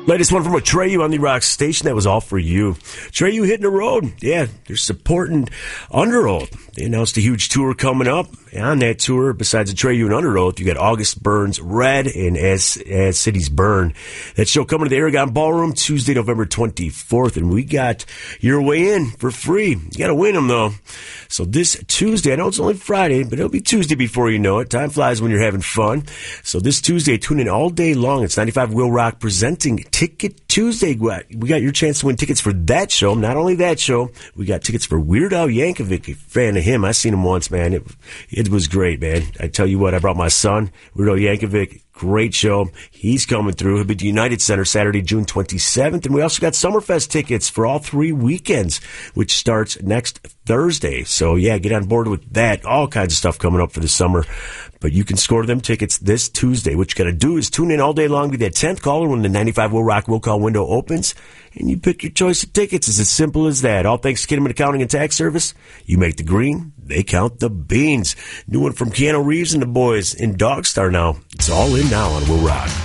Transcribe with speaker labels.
Speaker 1: Latest one from Atreyu on the Rock Station. That was all for you. Atreyu hitting the road. Yeah, they're supporting Underoath. They announced a huge tour coming up. And on that tour, besides Atreyu and Underoath, you got August Burns Red and As Cities Burn. That show coming to the Aragon Ballroom Tuesday, November 24th. And we got your way in for free. You got to win them, though. So this Tuesday, I know it's only Friday, but it'll be Tuesday before you know it. Time flies when you're having fun. So this Tuesday, tune in all day long. It's 95 Will Rock presenting Ticket Tuesday. We got your chance to win tickets for that show. Not only that show, we got tickets for Weird Al Yankovic. A fan of him. I seen him once, man. It was great, man. I tell you what, I brought my son, Weird Al Yankovic. Great show. He's coming through. He'll be at the United Center Saturday, June 27th. And we also got Summerfest tickets for all 3 weekends, which starts next Thursday. So, yeah, get on board with that. All kinds of stuff coming up for the summer. But you can score them tickets this Tuesday. What you got to do is tune in all day long, be that 10th caller when the 95 Will Rock Will Call window opens, and you pick your choice of tickets. It's as simple as that. All thanks to Kidman Accounting and Tax Service. You make the green, they count the beans. New one from Keanu Reeves and the boys in Dogstar now. It's all in now on Will Rock.